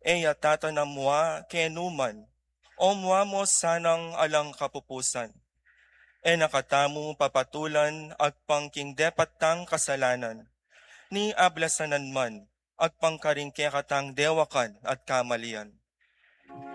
Eya tatanamwa kenuman, o mua mo sanang alang kapupusan. E nakatamu papatulan agpangking depatang kasalanan, ni ablasanan man, agpangkaringke katang dewakan at kamalian.